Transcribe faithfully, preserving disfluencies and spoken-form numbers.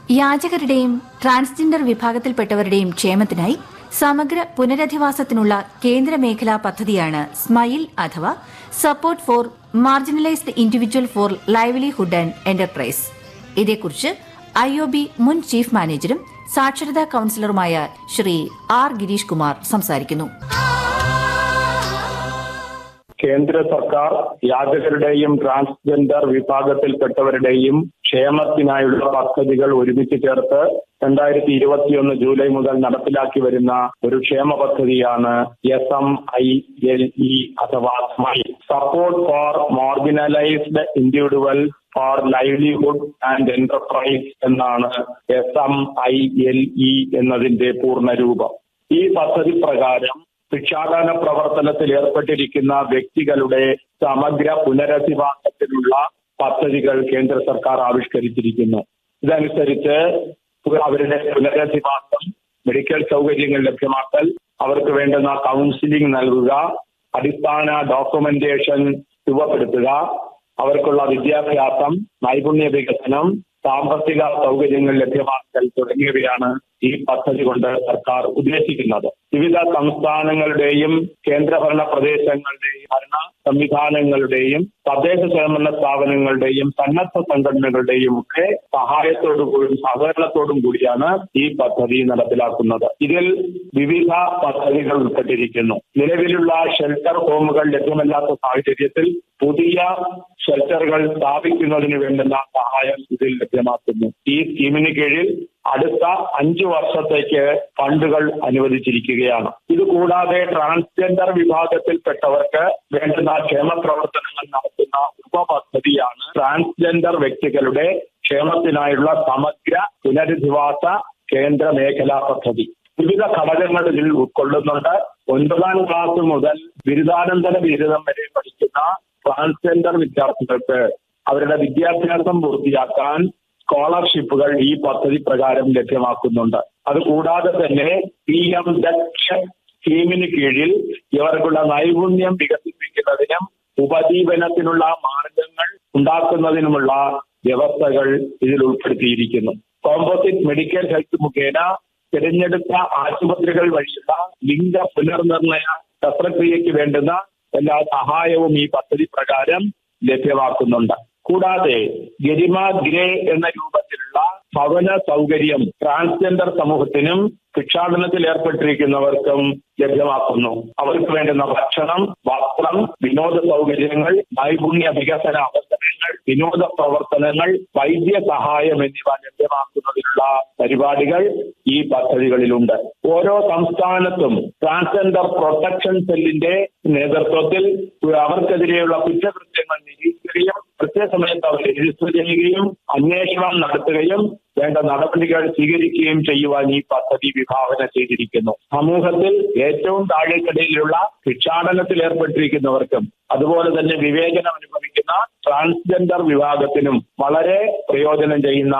യാചകരുടെയും transgender വിഭാഗത്തിൽപ്പെട്ടവരുടെയും ക്ഷേമത്തിനായി സമഗ്ര പുനരധിവാസത്തിനുള്ള കേന്ദ്ര മേഖലാ പദ്ധതിയാണ് സ്മൈൽ അഥവാ support for marginalised individual four livelihood and enterprise. ഇതേക്കുറിച്ച് ഐ ഒ ബി മുൻ ചീഫ് മാനേജരും സാക്ഷരതാ കൌൺസിലറുമായ ശ്രീ ആർ ഗിരീഷ് കുമാർ സംസാരിക്കുന്നു. കേന്ദ്ര സർക്കാർ യാചകരുടെയും ട്രാൻസ്ജെൻഡർ വിഭാഗത്തിൽപ്പെട്ടവരുടെയും ക്ഷേമത്തിനായുള്ള പദ്ധതികൾ ഒരുമിച്ച് ചേർത്ത് രണ്ടായിരത്തി ഇരുപത്തിയൊന്ന് ജൂലൈ മുതൽ നടപ്പിലാക്കി വരുന്ന ഒരു ക്ഷേമ പദ്ധതിയാണ് S M I L E അഥവാ smile. Support for marginalised individual four livelihood and enterprise എന്നാണ് S M I L E എന്നതിന്റെ പൂർണ്ണരൂപം. ഈ പദ്ധതി പ്രകാരം ഭിക്ഷാടന പ്രവർത്തനത്തിൽ ഏർപ്പെട്ടിരിക്കുന്ന വ്യക്തികളുടെ സമഗ്ര പുനരധിവാസത്തിനുള്ള പദ്ധതികൾ കേന്ദ്ര സർക്കാർ ആവിഷ്കരിച്ചിരിക്കുന്നു. ഇതനുസരിച്ച് അവരുടെ പുനരധിവാസം, മെഡിക്കൽ സൗകര്യങ്ങൾ ലഭ്യമാക്കൽ, അവർക്ക് വേണ്ടുന്ന കൗൺസിലിംഗ് നൽകുക, അടിസ്ഥാന ഡോക്യുമെന്റേഷൻ രൂപപ്പെടുത്തുക, അവർക്കുള്ള വിദ്യാഭ്യാസം, നൈപുണ്യ വികസനം, സാമ്പത്തിക സൗകര്യങ്ങൾ ലഭ്യമാക്കൽ തുടങ്ങിയവയാണ് ഈ പദ്ധതി കൊണ്ട് സർക്കാർ ഉദ്ദേശിക്കുന്നത്. വിവിധ സംസ്ഥാനങ്ങളുടെയും കേന്ദ്രഭരണ പ്രദേശങ്ങളുടെയും ഭരണ സംവിധാനങ്ങളുടെയും തദ്ദേശ സ്വയംഭരണ സ്ഥാപനങ്ങളുടെയും സന്നദ്ധ സംഘടനകളുടെയും ഒക്കെ സഹായത്തോടുകൂടി സഹകരണത്തോടും കൂടിയാണ് ഈ പദ്ധതി നടപ്പിലാക്കുന്നത്. ഇതിൽ വിവിധ പദ്ധതികൾ ഉൾപ്പെട്ടിരിക്കുന്നു. നിലവിലുള്ള ഷെൽട്ടർ ഹോമുകൾ ലഭ്യമല്ലാത്ത സാഹചര്യത്തിൽ പുതിയ ഷെൽട്ടറുകൾ സ്ഥാപിക്കുന്നതിന് വേണ്ടുന്ന സഹായം ഇതിൽ ലഭ്യമാക്കുന്നു. ഈ സ്കീമിന് കീഴിൽ അടുത്ത അഞ്ചു വർഷത്തേക്ക് ഫണ്ടുകൾ അനുവദിച്ചിരിക്കുകയാണ്. ഇതുകൂടാതെ ട്രാൻസ്ജെൻഡർ വിഭാഗത്തിൽപ്പെട്ടവർക്ക് വേണ്ടുന്ന ക്ഷേമ പ്രവർത്തനങ്ങൾ നടത്തുന്ന ഉപപദ്ധതിയാണ് ട്രാൻസ്ജെൻഡർ വ്യക്തികളുടെ ക്ഷേമത്തിനായുള്ള സമഗ്ര പുനരധിവാസ കേന്ദ്ര മേഖലാ പദ്ധതി. വിവിധ ഘടകങ്ങൾ ഇതിൽ ഉൾക്കൊള്ളുന്നുണ്ട്. ഒൻപതാം ക്ലാസ് മുതൽ ബിരുദാനന്തര ബിരുദം വരെ പഠിക്കുന്ന ട്രാൻസ്ജെൻഡർ വിദ്യാർത്ഥികൾക്ക് അവരുടെ വിദ്യാഭ്യാസം പൂർത്തിയാക്കാൻ സ്കോളർഷിപ്പുകൾ ഈ പദ്ധതി പ്രകാരം ലഭ്യമാക്കുന്നുണ്ട്. അതുകൂടാതെ തന്നെ പി എം ദക്ഷ സ്കീമിന് കീഴിൽ ഇവർക്കുള്ള നൈപുണ്യം വികസിപ്പിക്കുന്നതിനും ഉപജീവനത്തിനുള്ള മാർഗങ്ങൾ ഉണ്ടാക്കുന്നതിനുമുള്ള വ്യവസ്ഥകൾ ഇതിൽ ഉൾപ്പെടുത്തിയിരിക്കുന്നു. കോമ്പോസിറ്റ് മെഡിക്കൽ ഹെൽത്ത് മുഖേന തിരഞ്ഞെടുത്ത ആശുപത്രികൾ വഴിയുള്ള ലിംഗ പുനർനിർണയ ശസ്ത്രക്രിയയ്ക്ക് വേണ്ടുന്ന എല്ലാ സഹായവും ഈ പദ്ധതി പ്രകാരം ലഭ്യമാക്കുന്നുണ്ട്. കൂടാതെ ഗരിമ ഗ്രേ എന്ന രൂപത്തിലുള്ള ഭവന സൗകര്യം ട്രാൻസ്ജെൻഡർ സമൂഹത്തിനും ഭിക്ഷാടനത്തിൽ ഏർപ്പെട്ടിരിക്കുന്നവർക്കും ലഭ്യമാക്കുന്നു. അവർക്ക് വേണ്ടുന്ന ഭക്ഷണം, വസ്ത്രം, വിനോദ സൗകര്യങ്ങൾ, നൈപുണ്യ വികസന അവസരങ്ങൾ, വിനോദ പ്രവർത്തനങ്ങൾ, വൈദ്യ സഹായം എന്നിവ ലഭ്യമാക്കുന്നതിനുള്ള പരിപാടികൾ ഈ പദ്ധതികളിലുണ്ട്. ഓരോ സംസ്ഥാനത്തും ട്രാൻസ്ജെൻഡർ പ്രൊട്ടക്ഷൻ സെല്ലിന്റെ നേതൃത്വത്തിൽ അവർക്കെതിരെയുള്ള കുറ്റകൃത്യങ്ങൾ നിരീക്ഷിക്കുകയും കൃത്യസമയത്ത് അവർ രജിസ്റ്റർ ചെയ്യുകയും അന്വേഷണം നടത്തുകയും വേണ്ട നടപടികൾ സ്വീകരിക്കുകയും ചെയ്യുവാൻ ഈ പദ്ധതി വിഭാവനം ചെയ്തിരിക്കുന്നു. സമൂഹത്തിൽ ഏറ്റവും താഴേക്കിടയിലുള്ള ഭിക്ഷാടനത്തിൽ ഏർപ്പെട്ടിരിക്കുന്നവർക്കും അതുപോലെ തന്നെ വിവേചനം അനുഭവിക്കുന്ന ട്രാൻസ്ജെൻഡർ വിഭാഗത്തിനും വളരെ പ്രയോജനം ചെയ്യുന്ന